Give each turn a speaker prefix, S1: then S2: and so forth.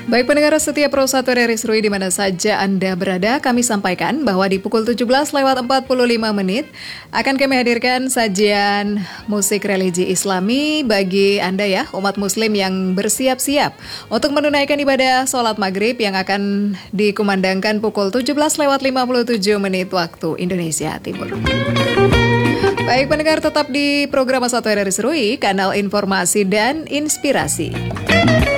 S1: Baik pendengar setia Pro 1 RRI Serui di mana saja Anda berada, kami sampaikan bahwa di pukul 17:45 akan kami hadirkan sajian musik religi Islami bagi Anda ya, umat muslim yang bersiap-siap untuk menunaikan ibadah sholat maghrib yang akan dikumandangkan pukul 17:57 waktu Indonesia Timur. Baik pendengar, tetap di program 1 RRI Serui, kanal informasi dan inspirasi.